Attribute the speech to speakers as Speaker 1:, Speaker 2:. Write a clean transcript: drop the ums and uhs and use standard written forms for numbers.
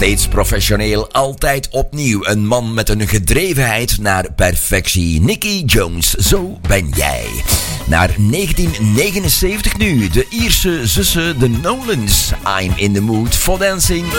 Speaker 1: Steeds professioneel, altijd opnieuw. Een man met een gedrevenheid naar perfectie. Nicky Jones, zo ben jij. Naar 1979 nu. De Ierse zussen, de Nolans. I'm in the mood for dancing.